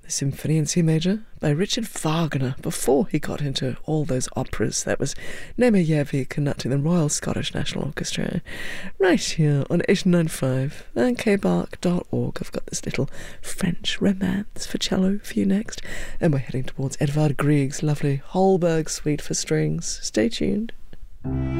The Symphony in C Major by Richard Wagner, before he got into all those operas. That was Nemeyevi conducting the Royal Scottish National Orchestra. Right here on 895 and kbark.org. I've got this little French romance for cello for you next. And we're heading towards Edvard Grieg's lovely Holberg Suite for Strings. Stay tuned.